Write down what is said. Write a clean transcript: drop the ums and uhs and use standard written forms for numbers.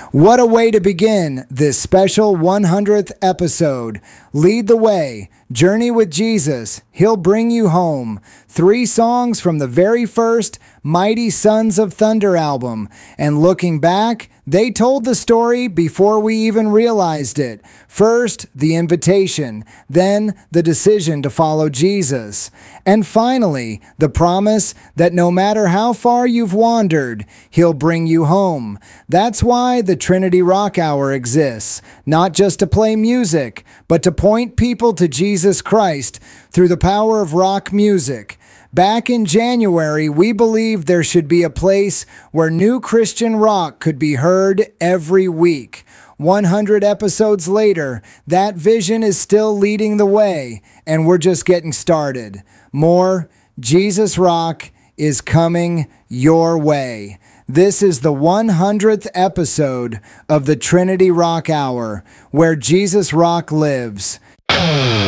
What a way to begin this special 100th episode. Lead the way. Journey with Jesus. He'll bring you home. 3 songs from the very first Mighty Sons of Thunder album. And looking back, they told the story before we even realized it. First, the invitation, then the decision to follow Jesus, and finally, the promise that no matter how far you've wandered, He'll bring you home. That's why the Trinity Rock Hour exists, not just to play music, but to point people to Jesus Christ through the power of rock music. Back in January, we believed there should be a place where new Christian rock could be heard every week. 100 episodes later, that vision is still leading the way, and we're just getting started. More Jesus Rock is coming your way. This is the 100th episode of the Trinity Rock Hour, where Jesus Rock lives.